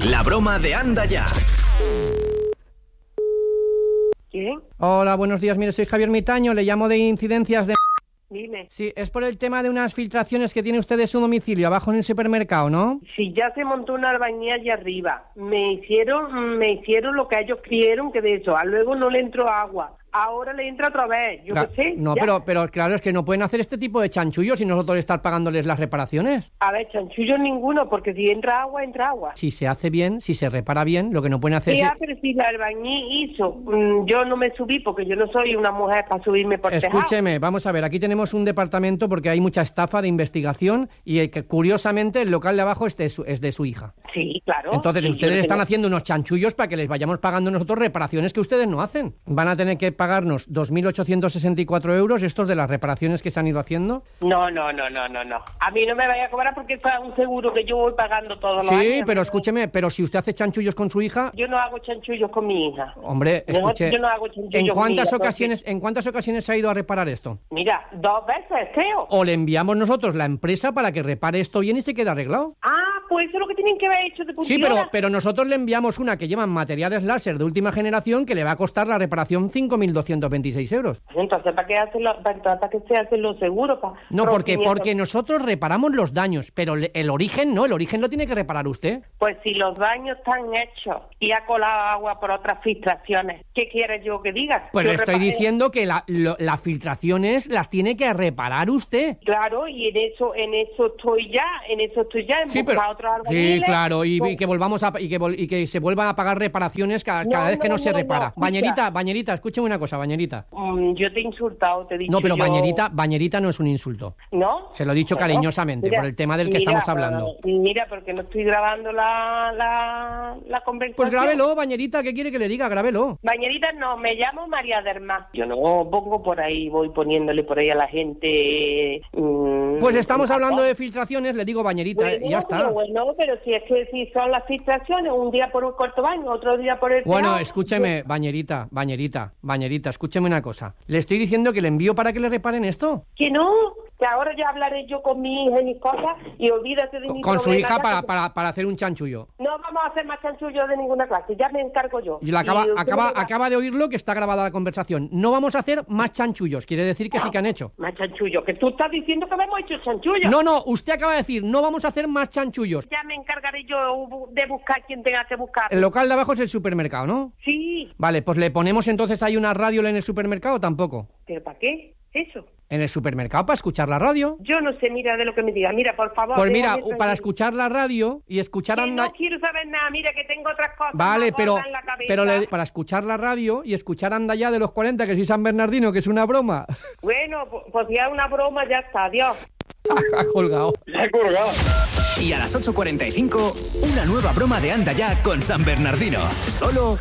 La broma de Anda Ya. ¿Quién? Hola, buenos días. Mire, soy Javier Mitaño, le llamo de Incidencias de... Dime. Sí, es por el tema de unas filtraciones que tiene usted de su domicilio, abajo en el supermercado, ¿no? Si ya se montó una albañía allá arriba, me hicieron lo que ellos quisieron, que de eso, luego no le entró agua. Ahora le entra otra vez, yo qué sé. No, pero claro, es que no pueden hacer este tipo de chanchullos y nosotros estar pagándoles las reparaciones. A ver, chanchullos ninguno, porque si entra agua, entra agua. Si se hace bien, si se repara bien, lo que no pueden hacer Sí, es... pero si la albañí hizo, yo no me subí porque yo no soy una mujer para subirme por tejado. Escúcheme, vamos a ver, aquí tenemos un departamento porque hay mucha estafa de investigación y que curiosamente el local de abajo es de su hija. Sí, claro. Entonces sí, ustedes están haciendo unos chanchullos para que les vayamos pagando nosotros reparaciones que ustedes no hacen. Van a tener que pagarnos 2.864 euros estos de las reparaciones que se han ido haciendo. No. A mí no me vaya a cobrar porque eso es un seguro que yo voy pagando todos los años. Sí, pero escúcheme, pero si usted hace chanchullos con su hija... Yo no hago chanchullos con mi hija. Hombre, escuche, yo no hago chanchullos ¿en cuántas con mi hija, ocasiones, ¿en cuántas ocasiones ha ido a reparar esto? Mira, 2 veces, creo. O le enviamos nosotros la empresa para que repare esto bien y se quede arreglado. Pues eso es lo que tienen que haber hecho de Sí, puntillera. pero nosotros le enviamos una que llevan materiales láser de última generación que le va a costar la reparación 5.226 euros. Entonces, ¿para qué se hacen los seguros? No, porque nosotros reparamos los daños, pero el origen no, el origen lo tiene que reparar usted. Pues si los daños están hechos y ha colado agua por otras filtraciones, ¿qué quieres yo que diga? Pues Yo le estoy diciendo que las filtraciones las tiene que reparar usted. Claro, y en eso estoy ya, en Sí, buscar otros albañiles. Sí, claro, y que volvamos y que se vuelvan a pagar reparaciones cada vez que no se repara. No, Bañerita, escúcheme una cosa, Bañerita. Yo te he insultado, te he dicho. No, pero yo... Bañerita no es un insulto. ¿No? Se lo he dicho cariñosamente, por el tema del que estamos hablando. Mira, porque no estoy grabando la conversación. Pues grábelo, Bañerita, ¿qué quiere que le diga? Grábelo. Bañerita, no, me llamo María Derma. Yo no pongo por ahí, voy poniéndole por ahí a la gente... Pues estamos hablando de filtraciones, le digo Bañerita, bueno, y ya está. Bueno, pero si son las filtraciones, un día por un corto baño, otro día por el... Bueno, escúcheme, Bañerita, escúcheme una cosa. Le estoy diciendo que le envío para que le reparen esto. Que no, que ahora ya hablaré yo con mi hija y mis cosas y olvídate de mi Con su problema. hija para hacer un chanchullo. No vamos a hacer más chanchullos de ninguna clase, ya me encargo yo. Y acaba de oírlo, que está grabada la conversación. No vamos a hacer más chanchullos, quiere decir que sí que han hecho. Más chanchullos, que tú estás diciendo que hemos hecho chanchullos. No, usted acaba de decir, no vamos a hacer más chanchullos. Ya me encargaré yo de buscar quien tenga que buscar. El local de abajo es el supermercado, ¿no? Sí. Vale, pues le ponemos entonces ahí una radio en el supermercado, tampoco. ¿Pero para qué? ¿Eso? ¿En el supermercado para escuchar la radio? Yo no sé, mira, de lo que me diga. Mira, por favor. Pues mira, para escuchar la radio y escuchar... No quiero saber nada, mira que tengo otras cosas. Vale, pero para escuchar la radio y escuchar Anda Ya de los 40, que soy San Bernardino, que es una broma. Bueno, pues ya una broma, ya está, adiós. Ha colgado. La he colgado. Y a las 8:45, una nueva broma de Anda Ya con San Bernardino. Solo